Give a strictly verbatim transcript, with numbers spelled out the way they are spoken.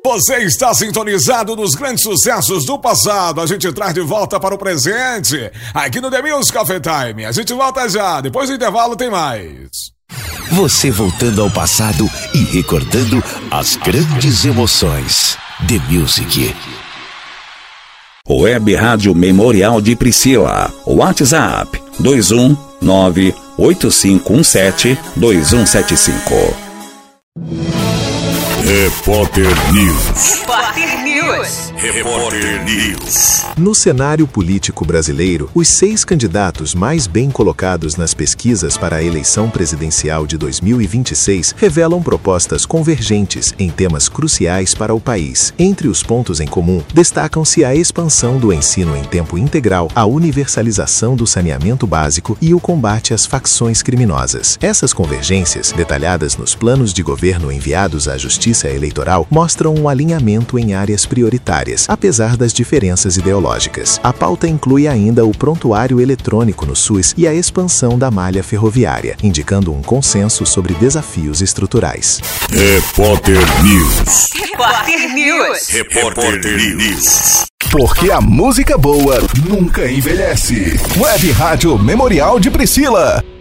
Você está sintonizado nos grandes sucessos do passado. A gente traz de volta para o presente. Aqui no The Music Coffee Time. A gente volta já. Depois do intervalo tem mais. Você voltando ao passado e recordando as grandes emoções. The Music. Web Rádio Memorial de Priscila. WhatsApp dois um nove oito cinco um sete dois um sete cinco. Repórter News. Repórter News. Repórter News. No cenário político brasileiro, os seis candidatos mais bem colocados nas pesquisas para a eleição presidencial de dois mil e vinte e seis revelam propostas convergentes em temas cruciais para o país. Entre os pontos em comum, destacam-se a expansão do ensino em tempo integral, a universalização do saneamento básico e o combate às facções criminosas. Essas convergências, detalhadas nos planos de governo enviados à Justiça Eleitoral, mostram um alinhamento em áreas prioritárias, apesar das diferenças ideológicas. A pauta inclui ainda o prontuário eletrônico no SUS e a expansão da malha ferroviária, indicando um consenso sobre desafios estruturais. Repórter News. Repórter News. Repórter News. Porque a música boa nunca envelhece. Web Rádio Memorial de Priscila.